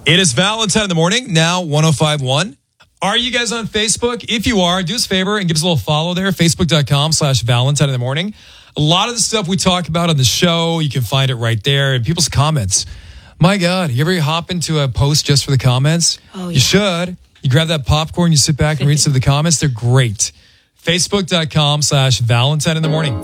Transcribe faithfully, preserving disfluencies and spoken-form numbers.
It is Valentine in the morning, now one oh five point one. Are you guys on Facebook? If you are, do us a favor and give us a little follow there, facebook.com slash Valentine in the morning. A lot of the stuff we talk about on the show, you can find it right there in people's comments. My God, you ever hop into a post just for the comments? Oh, yeah. You should. You grab that popcorn, you sit back and read some of the comments. They're great. Facebook.com slash Valentine in the morning.